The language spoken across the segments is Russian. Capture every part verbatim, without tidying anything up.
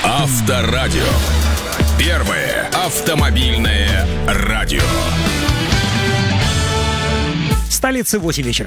Авторадио. Первое автомобильное радио. Столица, восемь вечера.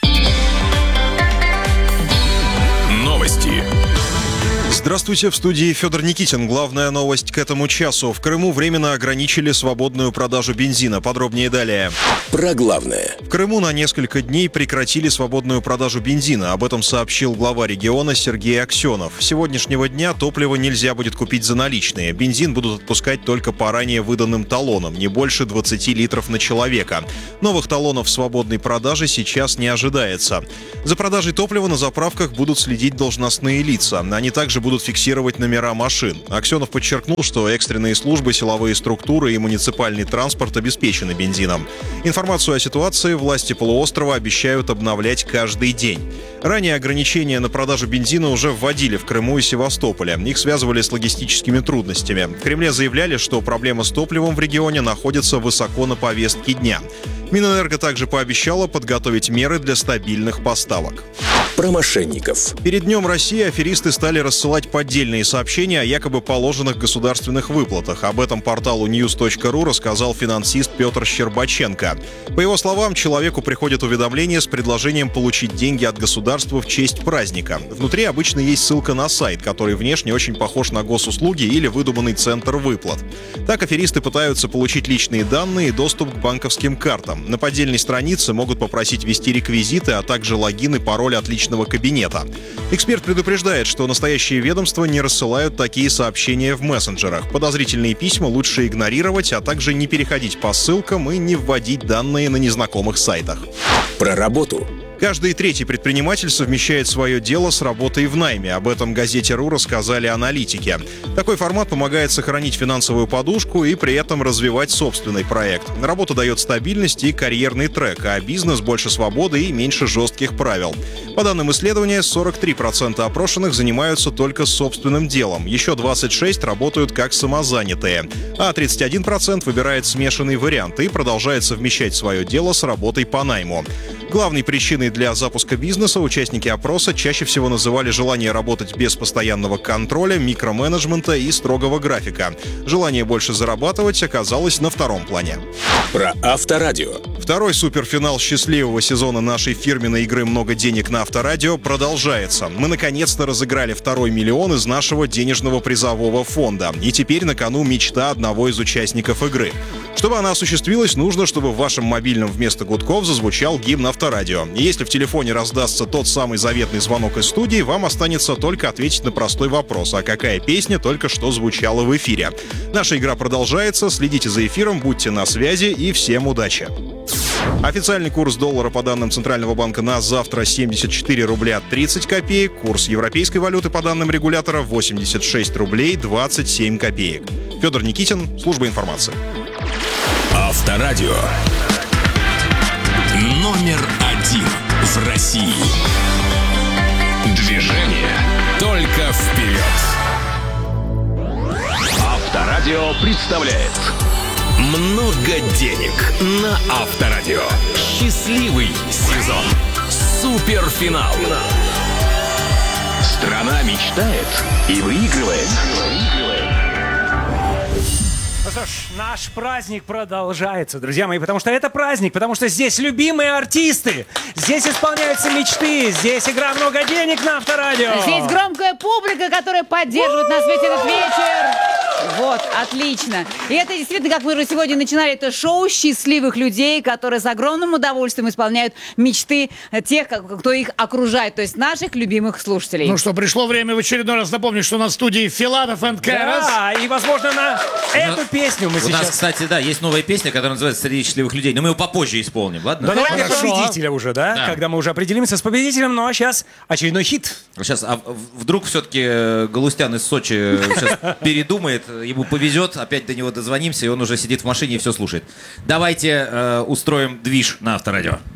Новости. Здравствуйте, в студии Федор Никитин. Главная новость к этому часу. В Крыму временно ограничили свободную продажу бензина. Подробнее далее. Про главное. В Крыму на несколько дней прекратили свободную продажу бензина. Об этом сообщил глава региона Сергей Аксенов. С сегодняшнего дня топливо нельзя будет купить за наличные. Бензин будут отпускать только по ранее выданным талонам, не больше двадцати литров на человека. Новых талонов свободной продажи сейчас не ожидается. За продажей топлива на заправках будут следить должностные лица. Они также будут фиксировать номера машин. Аксенов подчеркнул, что экстренные службы, силовые структуры и муниципальный транспорт обеспечены бензином. Информацию о ситуации власти полуострова обещают обновлять каждый день. Ранее ограничения на продажу бензина уже вводили в Крыму и Севастополе. Их связывали с логистическими трудностями. В Кремле заявляли, что проблема с топливом в регионе находится высоко на повестке дня. Минэнерго также пообещала подготовить меры для стабильных поставок. Про мошенников. Перед Днем России аферисты стали рассылать поддельные сообщения о якобы положенных государственных выплатах. Об этом порталу ньюс точка ру рассказал финансист Петр Щербаченко. По его словам, человеку приходит уведомление с предложением получить деньги от государства в честь праздника. Внутри обычно есть ссылка на сайт, который внешне очень похож на госуслуги или выдуманный центр выплат. Так аферисты пытаются получить личные данные и доступ к банковским картам. На поддельной странице могут попросить ввести реквизиты, а также логин и пароль от личного кабинета. Эксперт предупреждает, что настоящие ведомства не рассылают такие сообщения в мессенджерах. Подозрительные письма лучше игнорировать, а также не переходить по ссылкам и не вводить данные на незнакомых сайтах. Про работу. Каждый третий предприниматель совмещает свое дело с работой в найме. Об этом газете РУ рассказали аналитики. Такой формат помогает сохранить финансовую подушку и при этом развивать собственный проект. Работа дает стабильность и карьерный трек, а бизнес больше свободы и меньше жестких правил. По данным исследования, сорок три процента опрошенных занимаются только собственным делом, еще двадцать шесть процентов работают как самозанятые, а тридцать один процент выбирает смешанный вариант и продолжает совмещать свое дело с работой по найму. Главной причиной для запуска бизнеса участники опроса чаще всего называли желание работать без постоянного контроля, микроменеджмента и строгого графика. Желание больше зарабатывать оказалось на втором плане. Про Авторадио. Второй суперфинал счастливого сезона нашей фирменной игры «Много денег» на Авторадио продолжается. Мы наконец-то разыграли второй миллион из нашего денежного призового фонда. И теперь на кону мечта одного из участников игры. Чтобы она осуществилась, нужно, чтобы в вашем мобильном вместо гудков зазвучал гимн Авторадио. И если в телефоне раздастся тот самый заветный звонок из студии, вам останется только ответить на простой вопрос: а какая песня только что звучала в эфире? Наша игра продолжается, следите за эфиром, будьте на связи и всем удачи! Официальный курс доллара по данным Центрального банка на завтра семьдесят четыре рубля тридцать копеек. Курс европейской валюты по данным регулятора восемьдесят шесть рублей двадцать семь копеек. Федор Никитин, служба информации. Авторадио. Номер один в России. Движение только вперед. Авторадио представляет «Много денег» на Авторадио. Счастливый сезон. Суперфинал. Страна мечтает и выигрывает. Ну что ж, наш праздник продолжается, друзья мои, потому что это праздник, потому что здесь любимые артисты, здесь исполняются мечты, здесь игра «Много денег» на Авторадио. Здесь громкая публика, которая поддерживает нас весь этот вечер. Вот, отлично. И это действительно, как мы уже сегодня начинали, это шоу счастливых людей, которые с огромным удовольствием исполняют мечты тех, кто их окружает, то есть наших любимых слушателей. Ну что, пришло время в очередной раз напомнить, что у нас в студии Филатов энд Кэрос. Да, и, возможно, на эту Ну, песню мы У сейчас... нас, кстати, да, есть новая песня, которая называется «Среди счастливых людей», но мы ее попозже исполним, ладно? Да, давайте Хорошо. победителя уже, да? Да. Когда мы уже определимся с победителем, ну а сейчас очередной хит. Сейчас, а в- вдруг все-таки э, Галустян из Сочи сейчас передумает, ему повезет, опять до него дозвонимся, и он уже сидит в машине и все слушает. Давайте э, устроим движ на Авторадио.